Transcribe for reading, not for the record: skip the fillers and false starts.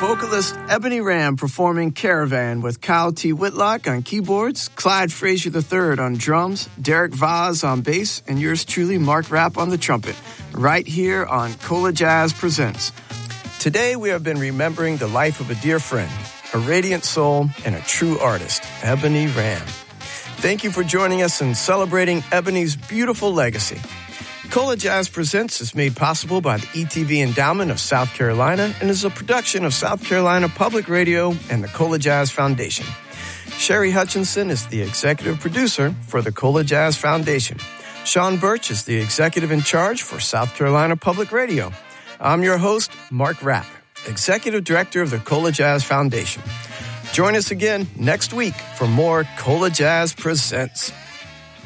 vocalist Ebony Ram performing Caravan with Kyle T. Whitlock on keyboards, Clyde Frazier III on drums, Derek Vaz on bass, and yours truly, Mark Rapp on the trumpet, right here on Cola Jazz Presents. Today we have been remembering the life of a dear friend, a radiant soul, and a true artist, Ebony Ram. Thank you for joining us in celebrating Ebony's beautiful legacy. Cola Jazz Presents is made possible by the ETV Endowment of South Carolina and is a production of South Carolina Public Radio and the Cola Jazz Foundation. Sherry Hutchinson is the executive producer for the Cola Jazz Foundation. Sean Birch is the executive in charge for South Carolina Public Radio. I'm your host, Mark Rapp, executive director of the Cola Jazz Foundation. Join us again next week for more Cola Jazz Presents.